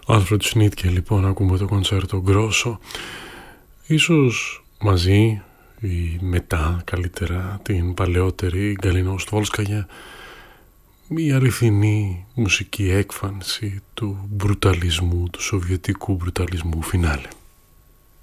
Άλφρεντ Σνίτκε, λοιπόν, ακούμε το κοντσέρτο Γκρόσο, ίσως μαζί ή μετά καλύτερα την παλαιότερη Γκαλινόστβολσκαγια, η αληθινή μουσική έκφανση του μπρουταλισμού, του σοβιετικού μπρουταλισμού φινάλε.